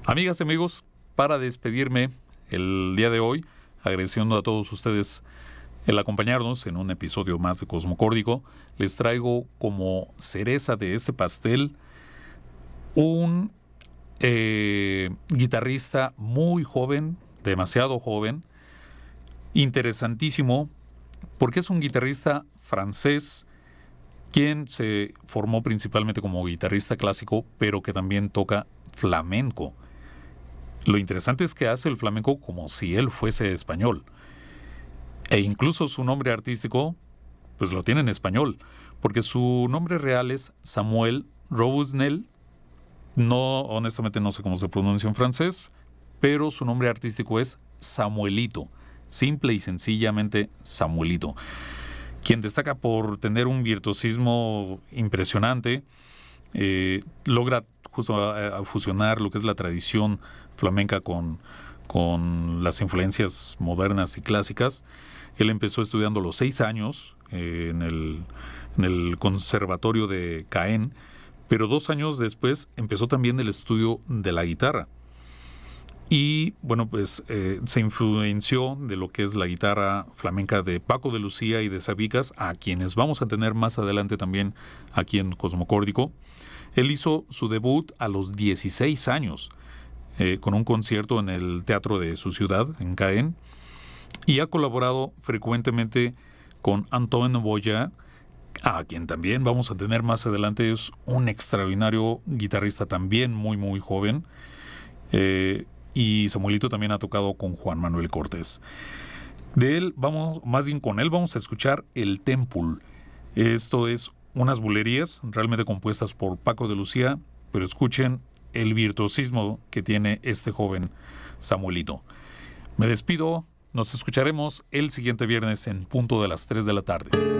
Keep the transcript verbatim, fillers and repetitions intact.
Amigas y amigos, para despedirme el día de hoy, agradeciendo a todos ustedes el acompañarnos en un episodio más de Cosmocórdico, les traigo como cereza de este pastel un eh, guitarrista muy joven, demasiado joven, interesantísimo, porque es un guitarrista francés quien se formó principalmente como guitarrista clásico, pero que también toca flamenco. Lo interesante es que hace el flamenco como si él fuese español. E incluso su nombre artístico, pues lo tiene en español, porque su nombre real es Samuel Rousnel. No, honestamente no sé cómo se pronuncia en francés, pero su nombre artístico es Samuelito. Simple y sencillamente Samuelito. Quien destaca por tener un virtuosismo impresionante, eh, logra justo a, a fusionar lo que es la tradición flamenca con, con las influencias modernas y clásicas. Él empezó estudiando a los seis años eh, en, el, en el Conservatorio de Caen, pero dos años después empezó también el estudio de la guitarra. Y bueno, pues eh, se influenció de lo que es la guitarra flamenca de Paco de Lucía y de Sabicas, a quienes vamos a tener más adelante también aquí en Cosmocórdico. Él hizo su debut a los dieciséis años, eh, con un concierto en el teatro de su ciudad, en Caen, y ha colaborado frecuentemente con Antoine Boya, a quien también vamos a tener más adelante. Es un extraordinario guitarrista también muy muy joven, eh, y Samuelito también ha tocado con Juan Manuel Cortés. De él vamos, más bien con él vamos a escuchar el Tempul. Esto es unas bulerías realmente compuestas por Paco de Lucía, pero escuchen el virtuosismo que tiene este joven Samuelito. Me despido, nos escucharemos el siguiente viernes en punto de las tres de la tarde.